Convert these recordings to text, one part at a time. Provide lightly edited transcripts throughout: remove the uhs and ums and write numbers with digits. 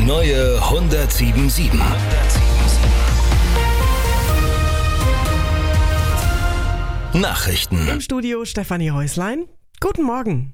neue 107.7. Nachrichten. Im Studio Stefanie Häuslein. Guten Morgen.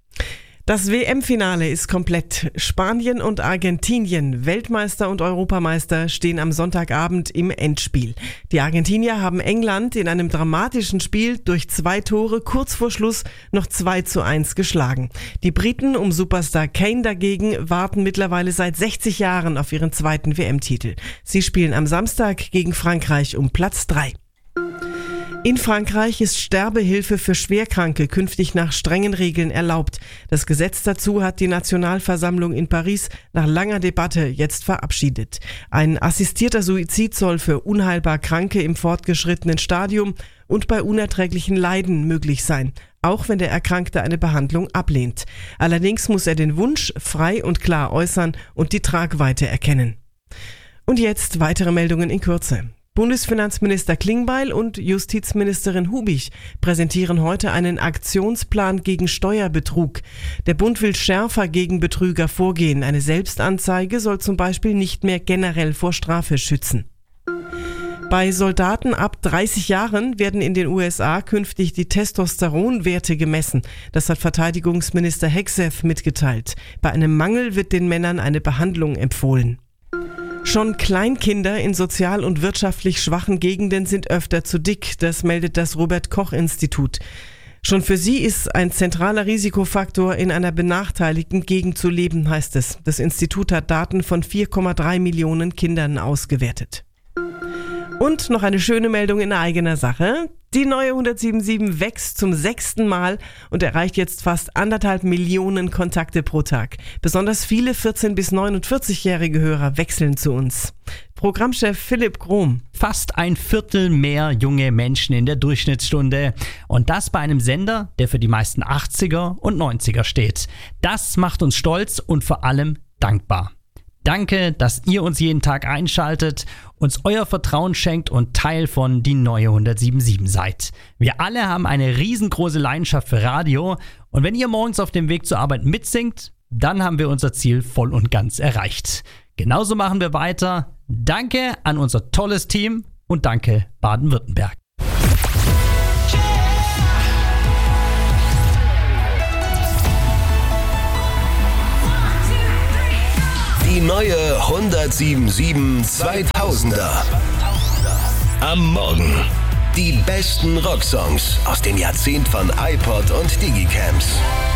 Das WM-Finale ist komplett. Spanien und Argentinien, Weltmeister und Europameister, stehen am Sonntagabend im Endspiel. Die Argentinier haben England in einem dramatischen Spiel durch 2 Tore kurz vor Schluss noch 2:1 geschlagen. Die Briten um Superstar Kane dagegen warten mittlerweile seit 60 Jahren auf ihren zweiten WM-Titel. Sie spielen am Samstag gegen Frankreich um Platz 3. In Frankreich ist Sterbehilfe für Schwerkranke künftig nach strengen Regeln erlaubt. Das Gesetz dazu hat die Nationalversammlung in Paris nach langer Debatte jetzt verabschiedet. Ein assistierter Suizid soll für unheilbar Kranke im fortgeschrittenen Stadium und bei unerträglichen Leiden möglich sein, auch wenn der Erkrankte eine Behandlung ablehnt. Allerdings muss er den Wunsch frei und klar äußern und die Tragweite erkennen. Und jetzt weitere Meldungen in Kürze. Bundesfinanzminister Klingbeil und Justizministerin Hubich präsentieren heute einen Aktionsplan gegen Steuerbetrug. Der Bund will schärfer gegen Betrüger vorgehen. Eine Selbstanzeige soll zum Beispiel nicht mehr generell vor Strafe schützen. Bei Soldaten ab 30 Jahren werden in den USA künftig die Testosteronwerte gemessen. Das hat Verteidigungsminister Hegseth mitgeteilt. Bei einem Mangel wird den Männern eine Behandlung empfohlen. Schon Kleinkinder in sozial und wirtschaftlich schwachen Gegenden sind öfter zu dick, das meldet das Robert-Koch-Institut. Schon für sie ist ein zentraler Risikofaktor, in einer benachteiligten Gegend zu leben, heißt es. Das Institut hat Daten von 4,3 Millionen Kindern ausgewertet. Und noch eine schöne Meldung in eigener Sache. Die neue 107.7 wächst zum 6. Mal und erreicht jetzt fast 1,5 Millionen Kontakte pro Tag. Besonders viele 14- bis 49-jährige Hörer wechseln zu uns. Programmchef Philipp Grohm. Fast ein Viertel mehr junge Menschen in der Durchschnittsstunde. Und das bei einem Sender, der für die meisten 80er und 90er steht. Das macht uns stolz und vor allem dankbar. Danke, dass ihr uns jeden Tag einschaltet, uns euer Vertrauen schenkt und Teil von die neue 107.7 seid. Wir alle haben eine riesengroße Leidenschaft für Radio und wenn ihr morgens auf dem Weg zur Arbeit mitsingt, dann haben wir unser Ziel voll und ganz erreicht. Genauso machen wir weiter. Danke an unser tolles Team und danke Baden-Württemberg. Die neue 107.7 2000er. Am Morgen. Die besten Rocksongs aus dem Jahrzehnt von iPod und Digicams.